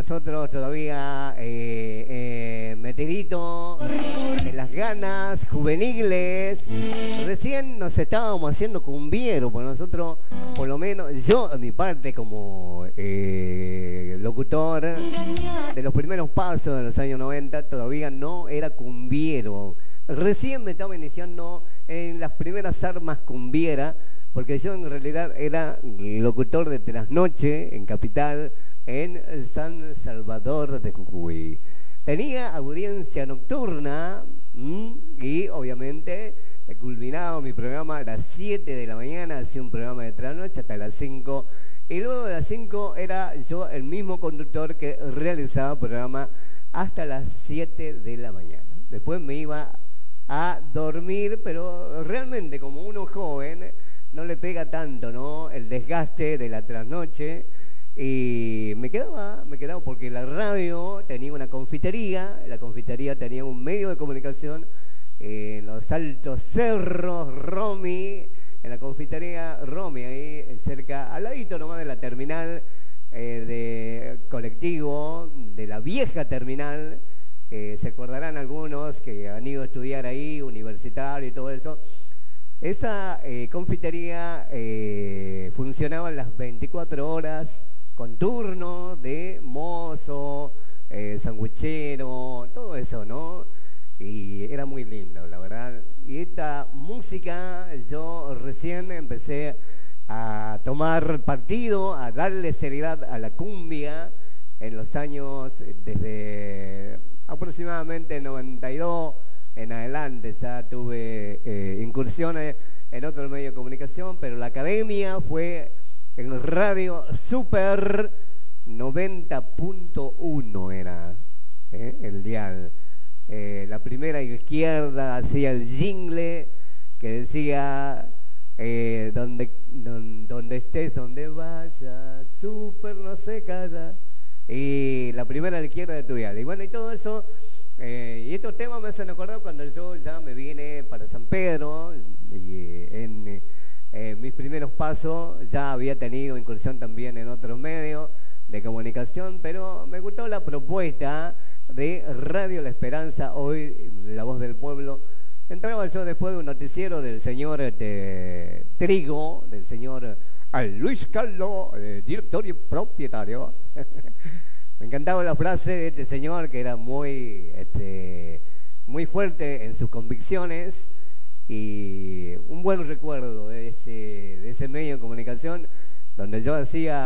nosotros todavía metidito en las ganas juveniles. Recién nos estábamos haciendo cumbiero, porque nosotros, por lo menos, yo en mi parte como locutor de los primeros pasos de los años 90, todavía no era cumbiero. Recién me estaba iniciando en las primeras armas cumbiera, porque yo en realidad era locutor de trasnoche en Capital, en San Salvador de Jujuy. Tenía audiencia nocturna y obviamente culminaba mi programa a las 7 de la mañana, hacía un programa de trasnoche hasta las 5. Y luego de las 5 era yo el mismo conductor que realizaba programa hasta las 7 de la mañana. Después me iba a dormir, pero realmente como uno joven no le pega tanto, ¿no? El desgaste de la trasnoche. Y me quedaba porque la radio tenía una confitería, la confitería tenía un medio de comunicación en los altos cerros, Romy, en la confitería Romy, ahí cerca, al ladito nomás de la terminal de colectivo, de la vieja terminal. Se acordarán algunos que han ido a estudiar ahí, universitario y todo eso. Esa confitería funcionaba las 24 horas con turno de mozo, sanguichero, todo eso, ¿no? Y era muy lindo, la verdad. Y esta música yo recién empecé a tomar partido, a darle seriedad a la cumbia en los años desde aproximadamente 92 en adelante. Ya tuve incursiones en otro medio de comunicación, pero la academia fue en Radio Super 90.1 era el dial. La primera izquierda hacía el jingle que decía donde estés, donde vayas, Super no se calla. Y la primera a la izquierda de tu dial. Y bueno, y todo eso. Y estos temas me hacen acordar cuando yo ya me vine para San Pedro y en mis primeros pasos ya había tenido incursión también en otros medios de comunicación, pero me gustó la propuesta de Radio La Esperanza, hoy La Voz del Pueblo. Entraba yo después de un noticiero del señor Trigo, del señor Luis Carlos, director y propietario. Me encantaba la frase de este señor que era muy fuerte en sus convicciones, y un buen recuerdo de ese medio de comunicación donde yo hacía